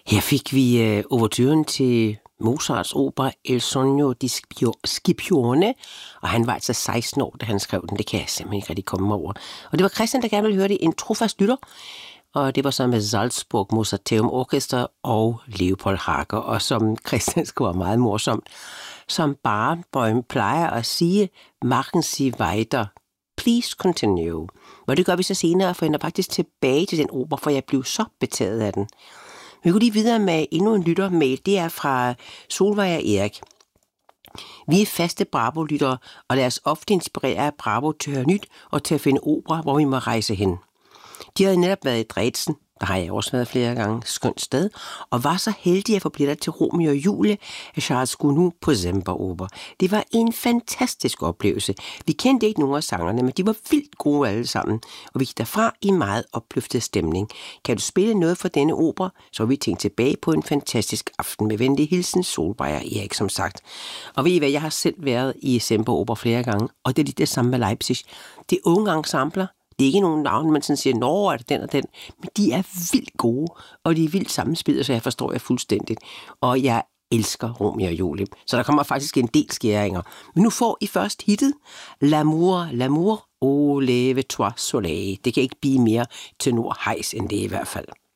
Her fik vi ouverturen til Mozarts opera Il Sogno di Scipione, og han var altså 16 år, da han skrev den. Det kan jeg simpelthen ikke rigtig komme mig over. Og det var Christian, der gerne ville høre det, en trofast lytter, og det var så med Salzburg Mozarteum Orchester og Leopold Hager, og som Christian skriver meget morsomt, som Barenboim plejer at sige, machen Sie weiter, please continue. Og det gør vi så senere, for jeg er faktisk tilbage til den opera, for jeg blev så betaget af den. Vi går lige videre med endnu en lyttermail. Det er fra Solvej og Erik. Vi er faste Bravo-lyttere, og lader os ofte inspirere af Bravo til at høre nyt og til at finde opera, hvor vi må rejse hen. De havde netop været i Dresden, der har jeg også været flere gange, skønt sted, og var så heldige at få billetter til Romeo og Julie af Charles Gounod på Semperoper. Det var en fantastisk oplevelse. Vi kendte ikke nogen af sangerne, men de var vildt gode alle sammen, og vi gik derfra i meget opløftet stemning. Kan du spille noget for denne opera, så vi tænkt tilbage på en fantastisk aften med venlig hilsen Solvej og Erik, som sagt. Og ved I hvad, jeg har selv været i Semperoper flere gange, og det er lidt det samme med Leipzig. Det er unge ensembler. Det er ikke nogen navn, man sådan siger, nå, er det den og den, men de er vildt gode, og de er vildt sammenspillet, så jeg forstår jeg fuldstændigt. Og jeg elsker Romeo og Julie, så der kommer faktisk en del skæringer. Men nu får I først hittet L'amour, l'amour, oh lève toi soleil. Det kan ikke blive mere tenor hejs end det i hvert fald.